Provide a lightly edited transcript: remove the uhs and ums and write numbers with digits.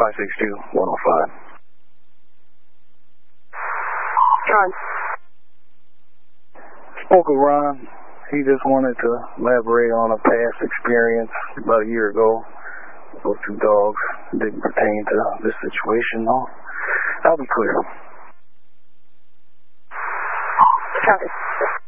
562-105. Ron. Spoke with Ron. He just wanted to elaborate on a past experience about a year ago. Those two dogs didn't pertain to this situation, though. I'll be clear. Copy.